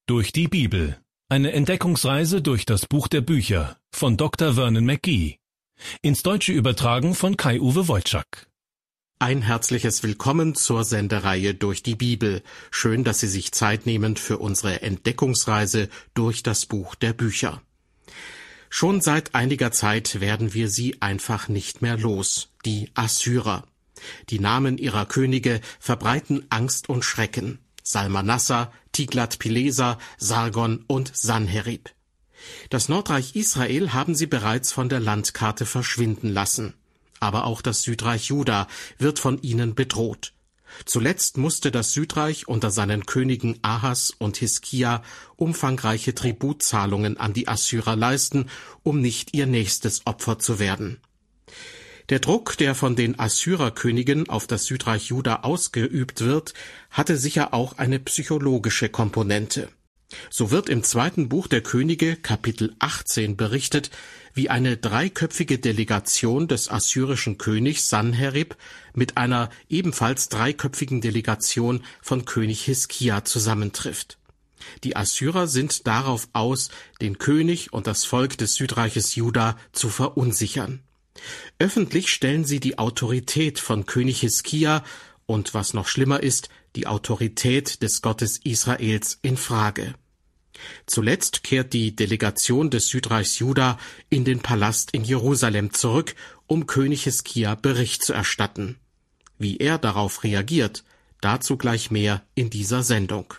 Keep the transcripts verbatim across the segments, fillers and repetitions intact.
Durch die Bibel. Eine Entdeckungsreise durch das Buch der Bücher von Doktor Vernon McGee. Ins Deutsche übertragen von Kai-Uwe Wojczak. Ein herzliches Willkommen zur Sendereihe Durch die Bibel. Schön, dass Sie sich Zeit nehmen für unsere Entdeckungsreise durch das Buch der Bücher. Schon seit einiger Zeit werden wir sie einfach nicht mehr los, die Assyrer. Die Namen ihrer Könige verbreiten Angst und Schrecken. Salmanassar, Tiglat-Pileser, Sargon und Sanherib. Das Nordreich Israel haben sie bereits von der Landkarte verschwinden lassen. Aber auch das Südreich Juda wird von ihnen bedroht. Zuletzt musste das Südreich unter seinen Königen Ahas und Hiskia umfangreiche Tributzahlungen an die Assyrer leisten, um nicht ihr nächstes Opfer zu werden. Der Druck, der von den Assyrerkönigen auf das Südreich Juda ausgeübt wird, hatte sicher auch eine psychologische Komponente. So wird im zweiten Buch der Könige, Kapitel achtzehn, berichtet, wie eine dreiköpfige Delegation des assyrischen Königs Sanherib mit einer ebenfalls dreiköpfigen Delegation von König Hiskia zusammentrifft. Die Assyrer sind darauf aus, den König und das Volk des Südreiches Juda zu verunsichern. Öffentlich stellen sie die Autorität von König Hiskia und, was noch schlimmer ist, die Autorität des Gottes Israels in Frage. Zuletzt kehrt die Delegation des Südreichs Juda in den Palast in Jerusalem zurück, um König Hiskia Bericht zu erstatten. Wie er darauf reagiert, dazu gleich mehr in dieser Sendung.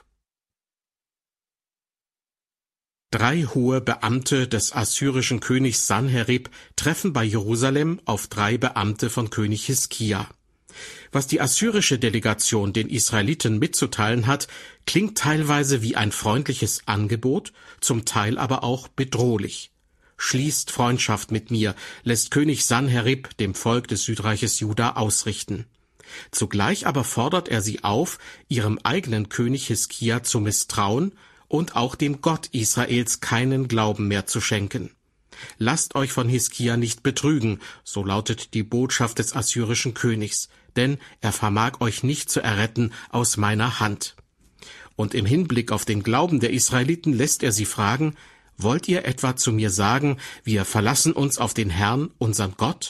Drei hohe Beamte des assyrischen Königs Sanherib treffen bei Jerusalem auf drei Beamte von König Hiskia. Was die assyrische Delegation den Israeliten mitzuteilen hat, klingt teilweise wie ein freundliches Angebot, zum Teil aber auch bedrohlich. Schließt Freundschaft mit mir, lässt König Sanherib dem Volk des Südreiches Juda ausrichten. Zugleich aber fordert er sie auf, ihrem eigenen König Hiskia zu misstrauen und auch dem Gott Israels keinen Glauben mehr zu schenken. Lasst euch von Hiskia nicht betrügen, so lautet die Botschaft des assyrischen Königs, denn er vermag euch nicht zu erretten aus meiner Hand. Und im Hinblick auf den Glauben der Israeliten lässt er sie fragen, wollt ihr etwa zu mir sagen, wir verlassen uns auf den Herrn, unseren Gott?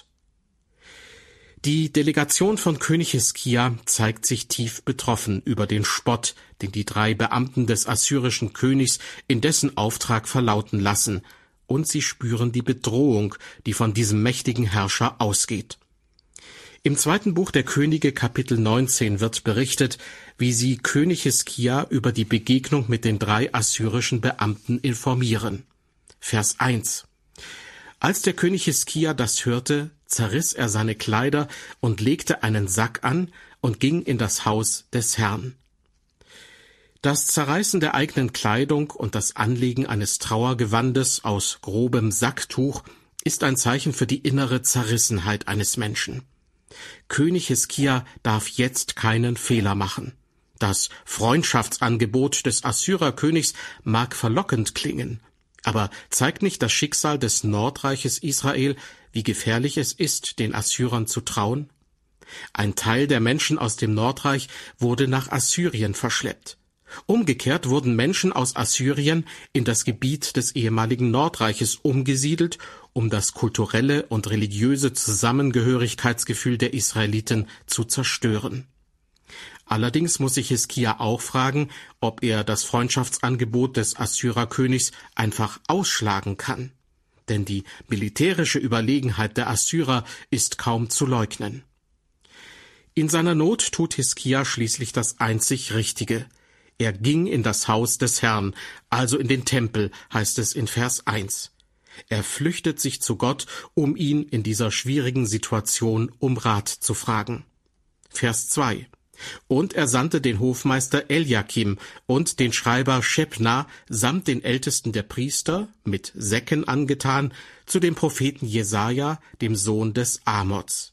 Die Delegation von König Hiskia zeigt sich tief betroffen über den Spott, den die drei Beamten des assyrischen Königs in dessen Auftrag verlauten lassen, und sie spüren die Bedrohung, die von diesem mächtigen Herrscher ausgeht. Im zweiten Buch der Könige, Kapitel neunzehn, wird berichtet, wie sie König Hiskia über die Begegnung mit den drei assyrischen Beamten informieren. Vers eins. Als der König Hiskia das hörte, zerriss er seine Kleider und legte einen Sack an und ging in das Haus des Herrn. Das Zerreißen der eigenen Kleidung und das Anlegen eines Trauergewandes aus grobem Sacktuch ist ein Zeichen für die innere Zerrissenheit eines Menschen. König Hiskia darf jetzt keinen Fehler machen. Das Freundschaftsangebot des Assyrerkönigs mag verlockend klingen, aber zeigt nicht das Schicksal des Nordreiches Israel, wie gefährlich es ist, den Assyrern zu trauen? Ein Teil der Menschen aus dem Nordreich wurde nach Assyrien verschleppt. Umgekehrt wurden Menschen aus Assyrien in das Gebiet des ehemaligen Nordreiches umgesiedelt, um das kulturelle und religiöse Zusammengehörigkeitsgefühl der Israeliten zu zerstören. Allerdings muss sich Hiskia auch fragen, ob er das Freundschaftsangebot des Assyrerkönigs einfach ausschlagen kann. Denn die militärische Überlegenheit der Assyrer ist kaum zu leugnen. In seiner Not tut Hiskia schließlich das einzig Richtige. Er ging in das Haus des Herrn, also in den Tempel, heißt es in Vers eins. Er flüchtet sich zu Gott, um ihn in dieser schwierigen Situation um Rat zu fragen. Vers zwei. Und er sandte den Hofmeister Eliakim und den Schreiber Schebna samt den Ältesten der Priester, mit Säcken angetan, zu dem Propheten Jesaja, dem Sohn des Amoz.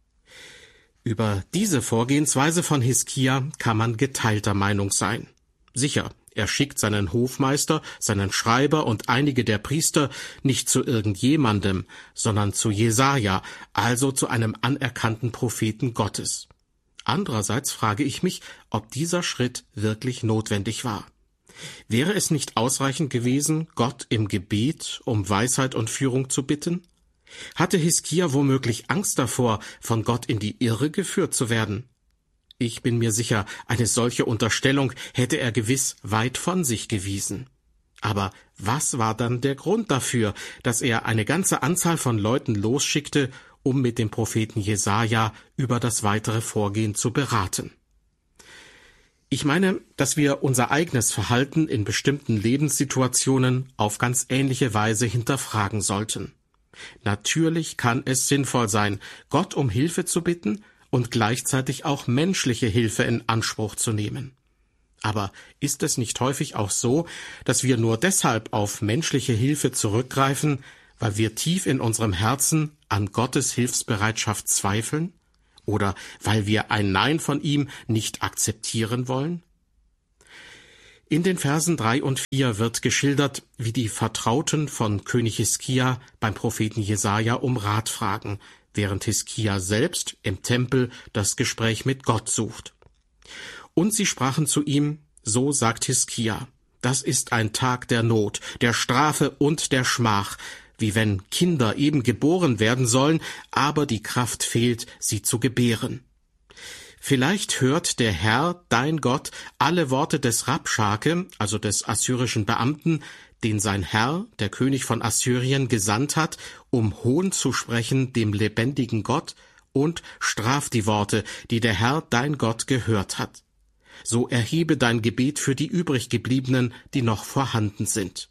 Über diese Vorgehensweise von Hiskia kann man geteilter Meinung sein. Sicher, er schickt seinen Hofmeister, seinen Schreiber und einige der Priester nicht zu irgendjemandem, sondern zu Jesaja, also zu einem anerkannten Propheten Gottes. Andererseits frage ich mich, ob dieser Schritt wirklich notwendig war. Wäre es nicht ausreichend gewesen, Gott im Gebet um Weisheit und Führung zu bitten? Hatte Hiskia womöglich Angst davor, von Gott in die Irre geführt zu werden? Ich bin mir sicher, eine solche Unterstellung hätte er gewiss weit von sich gewiesen. Aber was war dann der Grund dafür, dass er eine ganze Anzahl von Leuten losschickte, um mit dem Propheten Jesaja über das weitere Vorgehen zu beraten? Ich meine, dass wir unser eigenes Verhalten in bestimmten Lebenssituationen auf ganz ähnliche Weise hinterfragen sollten. Natürlich kann es sinnvoll sein, Gott um Hilfe zu bitten und gleichzeitig auch menschliche Hilfe in Anspruch zu nehmen. Aber ist es nicht häufig auch so, dass wir nur deshalb auf menschliche Hilfe zurückgreifen, weil wir tief in unserem Herzen an Gottes Hilfsbereitschaft zweifeln? Oder weil wir ein Nein von ihm nicht akzeptieren wollen? In den Versen drei und vier wird geschildert, wie die Vertrauten von König Hiskia beim Propheten Jesaja um Rat fragen, während Hiskia selbst im Tempel das Gespräch mit Gott sucht. Und sie sprachen zu ihm, so sagt Hiskia, das ist ein Tag der Not, der Strafe und der Schmach, wie wenn Kinder eben geboren werden sollen, aber die Kraft fehlt, sie zu gebären. Vielleicht hört der Herr, dein Gott, alle Worte des Rabschake, also des assyrischen Beamten, den sein Herr, der König von Assyrien, gesandt hat, um Hohn zu sprechen dem lebendigen Gott, und straft die Worte, die der Herr, dein Gott, gehört hat. So erhebe dein Gebet für die übriggebliebenen, die noch vorhanden sind.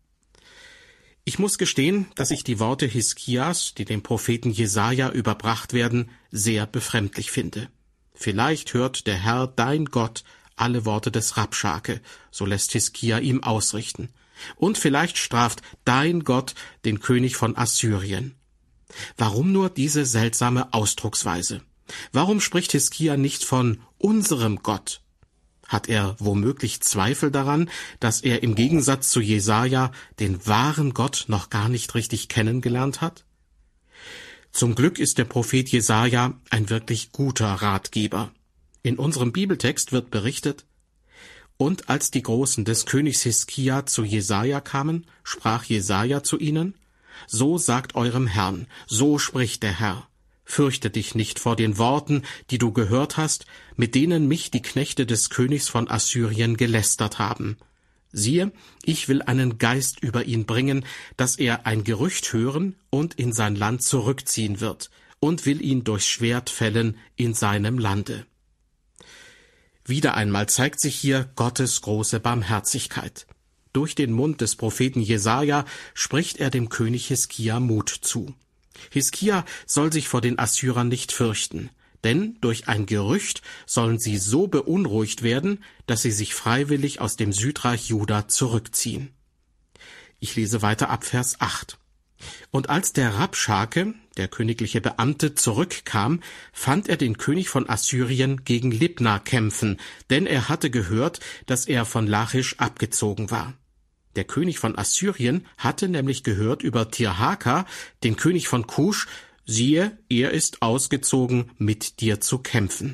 Ich muss gestehen, dass ich die Worte Hiskias, die dem Propheten Jesaja überbracht werden, sehr befremdlich finde. Vielleicht hört der Herr, dein Gott, alle Worte des Rabschake, so lässt Hiskia ihm ausrichten. Und vielleicht straft dein Gott den König von Assyrien. Warum nur diese seltsame Ausdrucksweise? Warum spricht Hiskia nicht von unserem Gott? Hat er womöglich Zweifel daran, dass er im Gegensatz zu Jesaja den wahren Gott noch gar nicht richtig kennengelernt hat? Zum Glück ist der Prophet Jesaja ein wirklich guter Ratgeber. In unserem Bibeltext wird berichtet, und als die Großen des Königs Hiskia zu Jesaja kamen, sprach Jesaja zu ihnen, so sagt eurem Herrn, so spricht der Herr. Fürchte dich nicht vor den Worten, die du gehört hast, mit denen mich die Knechte des Königs von Assyrien gelästert haben. Siehe, ich will einen Geist über ihn bringen, dass er ein Gerücht hören und in sein Land zurückziehen wird, und will ihn durchs Schwert fällen in seinem Lande. Wieder einmal zeigt sich hier Gottes große Barmherzigkeit. Durch den Mund des Propheten Jesaja spricht er dem König Hiskia Mut zu. Hiskia soll sich vor den Assyrern nicht fürchten, denn durch ein Gerücht sollen sie so beunruhigt werden, dass sie sich freiwillig aus dem Südreich Juda zurückziehen. Ich lese weiter ab Vers acht. Und als der Rabschake, der königliche Beamte, zurückkam, fand er den König von Assyrien gegen Libna kämpfen, denn er hatte gehört, dass er von Lachisch abgezogen war. Der König von Assyrien hatte nämlich gehört über Tirhaka, den König von Kusch, siehe, er ist ausgezogen, mit dir zu kämpfen.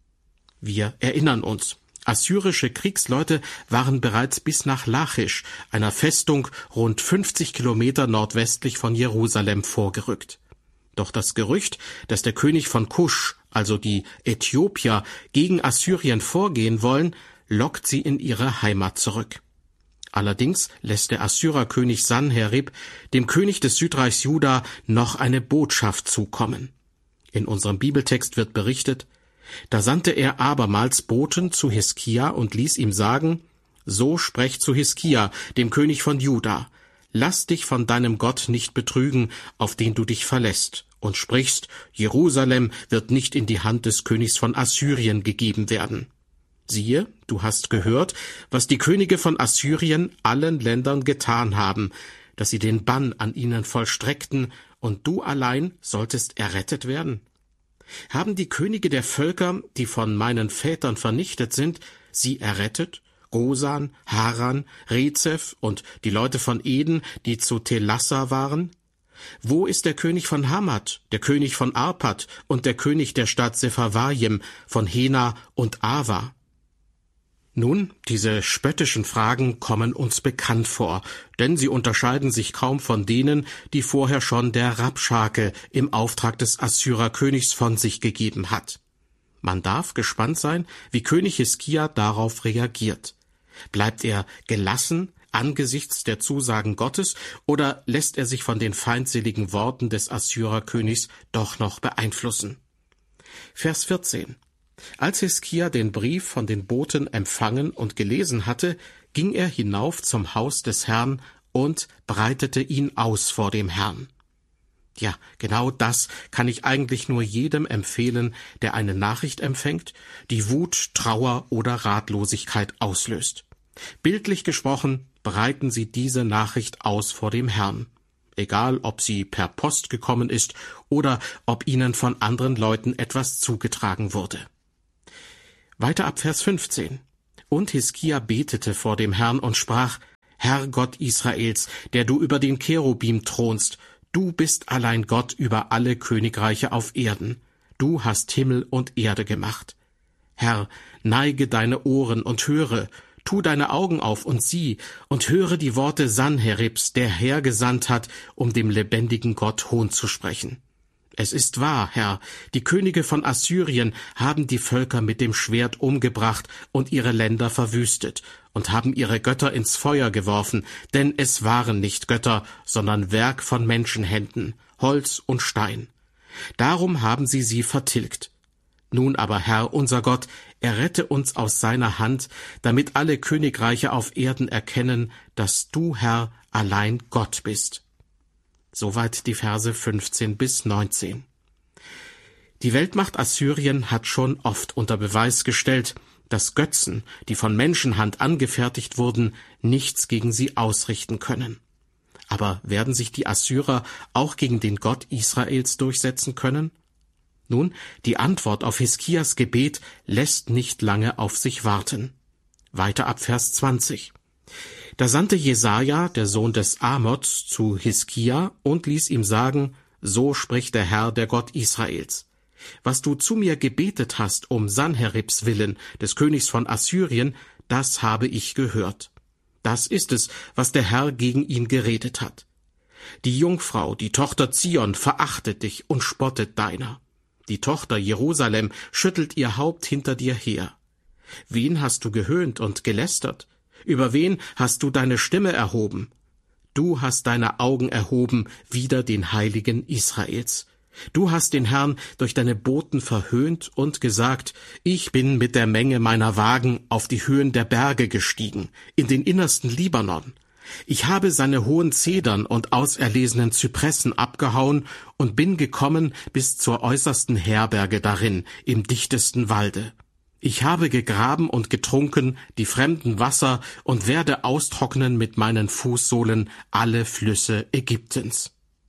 Wir erinnern uns, assyrische Kriegsleute waren bereits bis nach Lachisch, einer Festung rund fünfzig Kilometer nordwestlich von Jerusalem, vorgerückt. Doch das Gerücht, dass der König von Kusch, also die Äthiopier, gegen Assyrien vorgehen wollen, lockt sie in ihre Heimat zurück. Allerdings lässt der Assyrerkönig Sanherib dem König des Südreichs Juda noch eine Botschaft zukommen. In unserem Bibeltext wird berichtet, da sandte er abermals Boten zu Hiskia und ließ ihm sagen, so sprecht zu Hiskia, dem König von Juda, lass dich von deinem Gott nicht betrügen, auf den du dich verlässt, und sprichst, Jerusalem wird nicht in die Hand des Königs von Assyrien gegeben werden. Siehe, du hast gehört, was die Könige von Assyrien allen Ländern getan haben, dass sie den Bann an ihnen vollstreckten, und du allein solltest errettet werden. Haben die Könige der Völker, die von meinen Vätern vernichtet sind, sie errettet? Gosan, Haran, Rezeph und die Leute von Eden, die zu Telassa waren? Wo ist der König von Hamad, der König von Arpad und der König der Stadt Sepharvaim, von Hena und Ava? Nun, diese spöttischen Fragen kommen uns bekannt vor, denn sie unterscheiden sich kaum von denen, die vorher schon der Rabschake im Auftrag des Assyrerkönigs von sich gegeben hat. Man darf gespannt sein, wie König Hiskia darauf reagiert. Bleibt er gelassen angesichts der Zusagen Gottes oder lässt er sich von den feindseligen Worten des Assyrerkönigs doch noch beeinflussen? Vers vierzehn. Als Hiskia den Brief von den Boten empfangen und gelesen hatte, ging er hinauf zum Haus des Herrn und breitete ihn aus vor dem Herrn. Ja, genau das kann ich eigentlich nur jedem empfehlen, der eine Nachricht empfängt, die Wut, Trauer oder Ratlosigkeit auslöst. Bildlich gesprochen, breiten Sie diese Nachricht aus vor dem Herrn. Egal, ob sie per Post gekommen ist oder ob Ihnen von anderen Leuten etwas zugetragen wurde. Weiter ab Vers fünfzehn. Und Hiskia betete vor dem Herrn und sprach: Herr Gott Israels, der du über den Cherubim thronst, du bist allein Gott über alle Königreiche auf Erden. Du hast Himmel und Erde gemacht. Herr, neige deine Ohren und höre, tu deine Augen auf und sieh und höre die Worte Sanheribs, der hergesandt hat, um dem lebendigen Gott Hohn zu sprechen. Es ist wahr, Herr, die Könige von Assyrien haben die Völker mit dem Schwert umgebracht und ihre Länder verwüstet und haben ihre Götter ins Feuer geworfen, denn es waren nicht Götter, sondern Werk von Menschenhänden, Holz und Stein. Darum haben sie sie vertilgt. Nun aber, Herr, unser Gott, errette uns aus seiner Hand, damit alle Königreiche auf Erden erkennen, dass du, Herr, allein Gott bist. Soweit die Verse fünfzehn bis neunzehn. Die Weltmacht Assyrien hat schon oft unter Beweis gestellt, dass Götzen, die von Menschenhand angefertigt wurden, nichts gegen sie ausrichten können. Aber werden sich die Assyrer auch gegen den Gott Israels durchsetzen können? Nun, die Antwort auf Hiskias Gebet lässt nicht lange auf sich warten. Weiter ab Vers zwanzig. Da sandte Jesaja, der Sohn des Amoz, zu Hiskia und ließ ihm sagen: So spricht der Herr, der Gott Israels. Was du zu mir gebetet hast um Sanheribs willen, des Königs von Assyrien, das habe ich gehört. Das ist es, was der Herr gegen ihn geredet hat. Die Jungfrau, die Tochter Zion, verachtet dich und spottet deiner. Die Tochter Jerusalem schüttelt ihr Haupt hinter dir her. Wen hast du gehöhnt und gelästert? Über wen hast du deine Stimme erhoben? Du hast deine Augen erhoben wider den Heiligen Israels. Du hast den Herrn durch deine Boten verhöhnt und gesagt: Ich bin mit der Menge meiner Wagen auf die Höhen der Berge gestiegen, in den innersten Libanon. Ich habe seine hohen Zedern und auserlesenen Zypressen abgehauen und bin gekommen bis zur äußersten Herberge darin, im dichtesten Walde. Ich habe gegraben und getrunken die fremden Wasser und werde austrocknen mit meinen Fußsohlen alle Flüsse Ägyptens.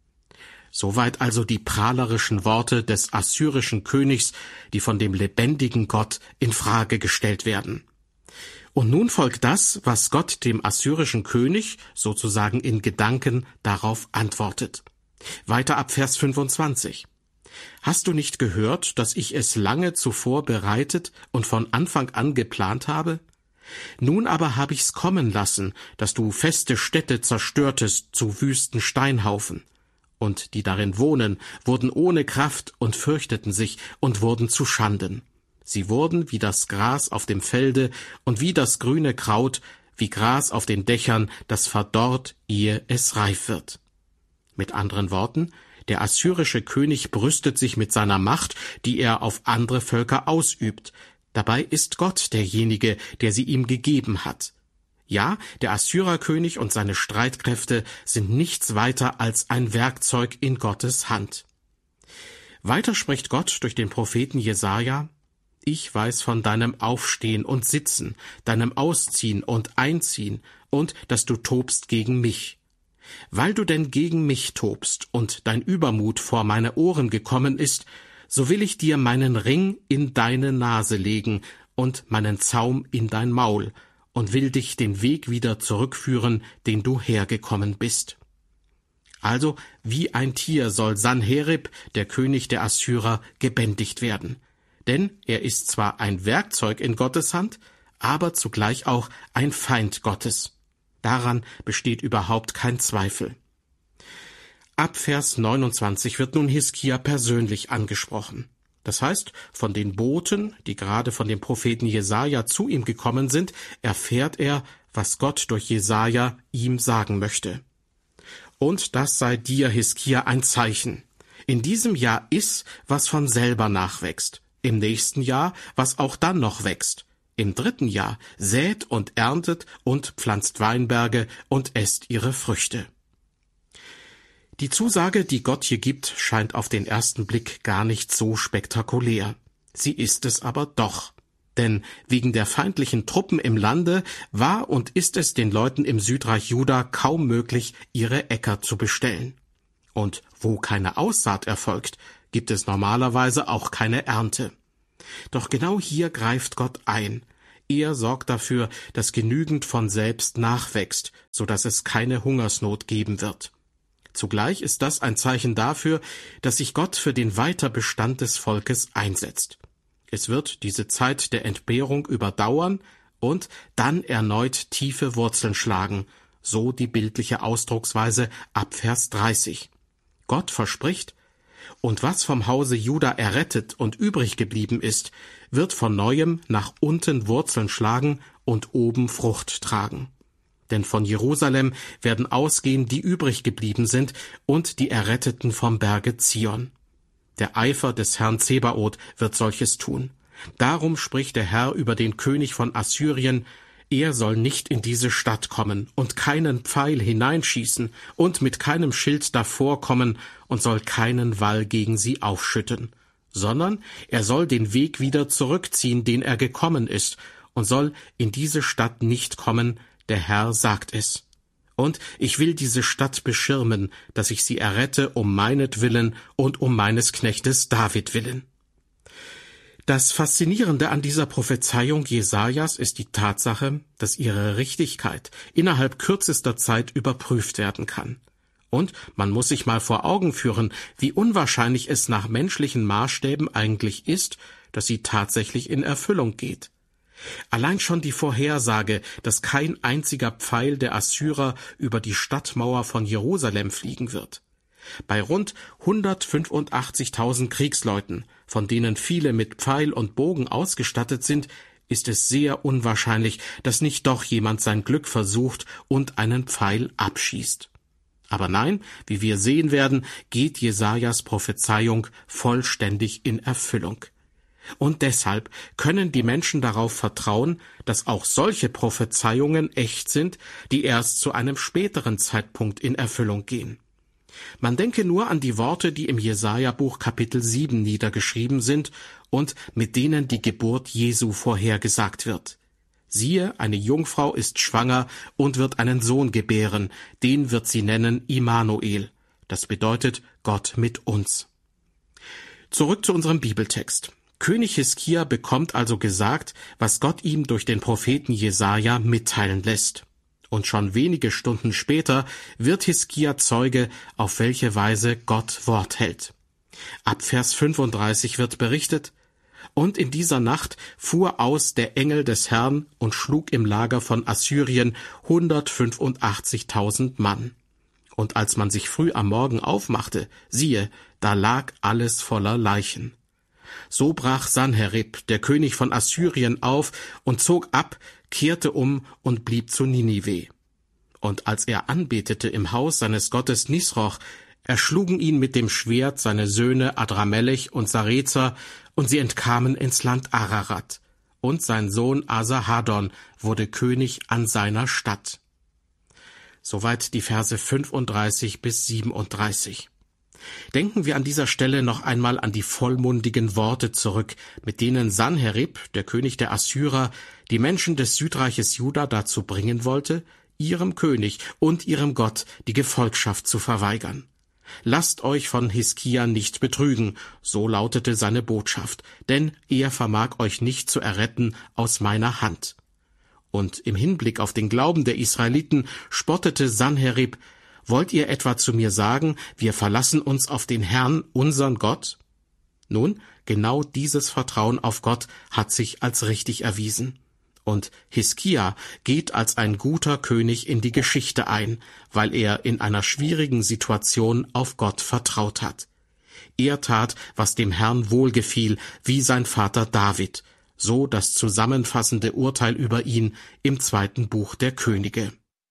Soweit also die prahlerischen Worte des assyrischen Königs, die von dem lebendigen Gott in Frage gestellt werden. Und nun folgt das, was Gott dem assyrischen König sozusagen in Gedanken darauf antwortet. Weiter ab Vers fünfundzwanzig. Hast du nicht gehört, dass ich es lange zuvor bereitet und von Anfang an geplant habe? Nun aber habe ich's kommen lassen, dass du feste Städte zerstörtest zu wüsten Steinhaufen. Und die darin wohnen, wurden ohne Kraft und fürchteten sich und wurden zu Schanden. Sie wurden wie das Gras auf dem Felde und wie das grüne Kraut, wie Gras auf den Dächern, das verdorrt, ehe es reif wird. Mit anderen Worten, der assyrische König brüstet sich mit seiner Macht, die er auf andere Völker ausübt. Dabei ist Gott derjenige, der sie ihm gegeben hat. Ja, der Assyrerkönig und seine Streitkräfte sind nichts weiter als ein Werkzeug in Gottes Hand. Weiter spricht Gott durch den Propheten Jesaja: Ich weiß von deinem Aufstehen und Sitzen, deinem Ausziehen und Einziehen und dass du tobst gegen mich. Weil du denn gegen mich tobst und dein Übermut vor meine Ohren gekommen ist, so will ich dir meinen Ring in deine Nase legen und meinen Zaum in dein Maul und will dich den Weg wieder zurückführen, den du hergekommen bist. Also, wie ein Tier soll Sanherib, der König der Assyrer, gebändigt werden. Denn er ist zwar ein Werkzeug in Gottes Hand, aber zugleich auch ein Feind Gottes. Daran besteht überhaupt kein Zweifel. Ab Vers neunundzwanzig wird nun Hiskia persönlich angesprochen. Das heißt, von den Boten, die gerade von dem Propheten Jesaja zu ihm gekommen sind, erfährt er, was Gott durch Jesaja ihm sagen möchte. Und das sei dir, Hiskia, ein Zeichen. In diesem Jahr iss, was von selber nachwächst. Im nächsten Jahr, was auch dann noch wächst. Im dritten Jahr sät und erntet und pflanzt Weinberge und esst ihre Früchte. Die Zusage, die Gott hier gibt, scheint auf den ersten Blick gar nicht so spektakulär. Sie ist es aber doch. Denn wegen der feindlichen Truppen im Lande war und ist es den Leuten im Südreich Juda kaum möglich, ihre Äcker zu bestellen. Und wo keine Aussaat erfolgt, gibt es normalerweise auch keine Ernte. Doch genau hier greift Gott ein. Er sorgt dafür, dass genügend von selbst nachwächst, so dass es keine Hungersnot geben wird. Zugleich ist das ein Zeichen dafür, dass sich Gott für den Weiterbestand des Volkes einsetzt. Es wird diese Zeit der Entbehrung überdauern und dann erneut tiefe Wurzeln schlagen, so die bildliche Ausdrucksweise ab Vers dreißig. Gott verspricht, und was vom Hause Juda errettet und übrig geblieben ist, wird von neuem nach unten Wurzeln schlagen und oben Frucht tragen. Denn von Jerusalem werden ausgehen, die übrig geblieben sind, und die Erretteten vom Berge Zion. Der Eifer des Herrn Zebaoth wird solches tun. Darum spricht der Herr über den König von Assyrien: Er soll nicht in diese Stadt kommen und keinen Pfeil hineinschießen und mit keinem Schild davor kommen und soll keinen Wall gegen sie aufschütten, sondern er soll den Weg wieder zurückziehen, den er gekommen ist, und soll in diese Stadt nicht kommen, der Herr sagt es. Und ich will diese Stadt beschirmen, dass ich sie errette um meinetwillen und um meines Knechtes David willen. Das Faszinierende an dieser Prophezeiung Jesajas ist die Tatsache, dass ihre Richtigkeit innerhalb kürzester Zeit überprüft werden kann. Und man muss sich mal vor Augen führen, wie unwahrscheinlich es nach menschlichen Maßstäben eigentlich ist, dass sie tatsächlich in Erfüllung geht. Allein schon die Vorhersage, dass kein einziger Pfeil der Assyrer über die Stadtmauer von Jerusalem fliegen wird. Bei rund hundertfünfundachtzigtausend Kriegsleuten, von denen viele mit Pfeil und Bogen ausgestattet sind, ist es sehr unwahrscheinlich, dass nicht doch jemand sein Glück versucht und einen Pfeil abschießt. Aber nein, wie wir sehen werden, geht Jesajas Prophezeiung vollständig in Erfüllung. Und deshalb können die Menschen darauf vertrauen, dass auch solche Prophezeiungen echt sind, die erst zu einem späteren Zeitpunkt in Erfüllung gehen. Man denke nur an die Worte, die im Jesaja-Buch Kapitel sieben niedergeschrieben sind und mit denen die Geburt Jesu vorhergesagt wird. Siehe, eine Jungfrau ist schwanger und wird einen Sohn gebären, den wird sie nennen Immanuel. Das bedeutet Gott mit uns. Zurück zu unserem Bibeltext. König Hiskia bekommt also gesagt, was Gott ihm durch den Propheten Jesaja mitteilen lässt. Und schon wenige Stunden später wird Hiskia Zeuge, auf welche Weise Gott Wort hält. Ab Vers fünfunddreißig wird berichtet: Und in dieser Nacht fuhr aus der Engel des Herrn und schlug im Lager von Assyrien hundertfünfundachtzigtausend Mann. Und als man sich früh am Morgen aufmachte, siehe, da lag alles voller Leichen. So brach Sanherib, der König von Assyrien, auf und zog ab, kehrte um und blieb zu Ninive. Und als er anbetete im Haus seines Gottes Nisroch, erschlugen ihn mit dem Schwert seine Söhne Adramelech und Sarezer, und sie entkamen ins Land Ararat. Und sein Sohn Asarhadon wurde König an seiner Stadt. Soweit die Verse fünfunddreißig bis siebenunddreißig. Denken wir an dieser Stelle noch einmal an die vollmundigen Worte zurück, mit denen Sanherib, der König der Assyrer, die Menschen des Südreiches Juda dazu bringen wollte, ihrem König und ihrem Gott die Gefolgschaft zu verweigern. Lasst euch von Hiskia nicht betrügen, so lautete seine Botschaft, denn er vermag euch nicht zu erretten aus meiner Hand. Und im Hinblick auf den Glauben der Israeliten spottete Sanherib: Wollt ihr etwa zu mir sagen, wir verlassen uns auf den Herrn, unseren Gott? Nun, genau dieses Vertrauen auf Gott hat sich als richtig erwiesen. Und Hiskia geht als ein guter König in die Geschichte ein, weil er in einer schwierigen Situation auf Gott vertraut hat. Er tat, was dem Herrn wohlgefiel, wie sein Vater David, so das zusammenfassende Urteil über ihn im zweiten Buch der Könige.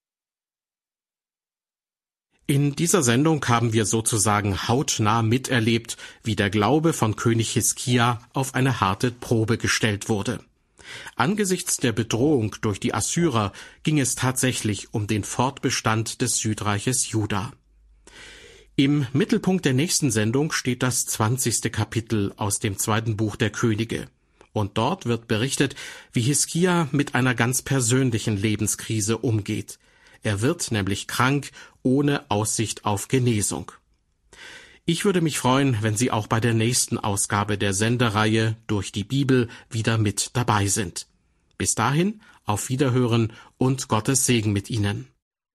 In dieser Sendung haben wir sozusagen hautnah miterlebt, wie der Glaube von König Hiskia auf eine harte Probe gestellt wurde. Angesichts der Bedrohung durch die Assyrer ging es tatsächlich um den Fortbestand des Südreiches Juda. Im Mittelpunkt der nächsten Sendung steht das zwanzigste Kapitel aus dem zweiten Buch der Könige. Und dort wird berichtet, wie Hiskia mit einer ganz persönlichen Lebenskrise umgeht. Er wird nämlich krank, ohne Aussicht auf Genesung. Ich würde mich freuen, wenn Sie auch bei der nächsten Ausgabe der Sendereihe Durch die Bibel wieder mit dabei sind. Bis dahin, auf Wiederhören und Gottes Segen mit Ihnen.